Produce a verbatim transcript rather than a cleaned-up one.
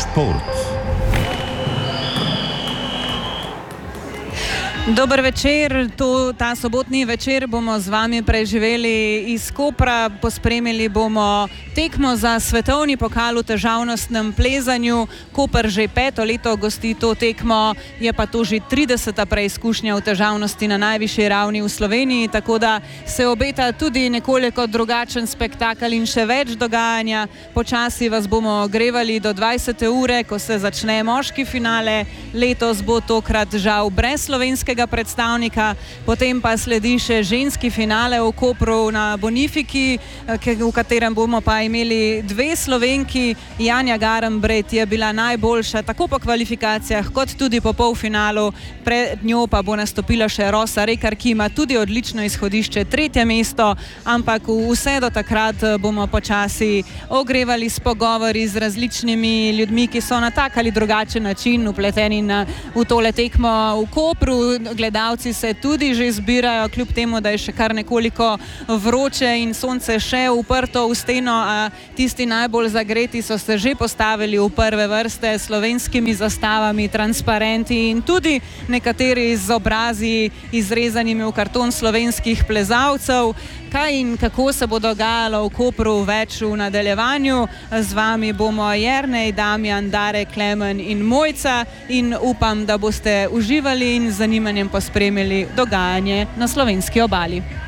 šport. Dober večer, to, ta sobotni večer bomo z vami preživeli iz Kopra, pospremili bomo tekmo za svetovni pokal v težavnostnem plezanju. Koper že peto leto gosti to tekmo, je pa to že trideseta preizkušnja v težavnosti na najvišji ravni v Sloveniji, tako da se obeta tudi nekoliko drugačen spektakel in še več dogajanja. Počasi vas bomo ogrevali do dvajsete ure, ko se začne moški finale. Letos bo tokrat žal brez slovenskega predstavnika, potem pa sledi še ženski finale v Kopru na Bonifiki, v katerem bomo pa imeli dve Slovenki. Janja Garnbret je bila najboljša tako po kvalifikacijah kot tudi po polfinalu, pred njo pa bo nastopila še Rosa Rekar, ki ima tudi odlično izhodišče, tretje mesto, ampak vse do takrat bomo počasi ogrevali s pogovori z različnimi ljudmi, ki so na tak ali drugačen način vpleteni na, v tole tekmo v Kopru. Gledalci se tudi že zbirajo, kljub temu, da je še kar nekoliko vroče in sonce še uprto v steno, a tisti najbolj zagreti so se že postavili v prve vrste s slovenskimi zastavami, transparenti in tudi nekateri z obrazi izrezanimi v karton slovenskih plezalcev. Kaj in kako se bo dogajalo v Kopru, več v nadaljevanju. Z vami bomo Jernej, Damjan, Darek, Klemen in Mojca in upam, da boste uživali in z zanimanjem pospremili dogajanje na slovenski obali.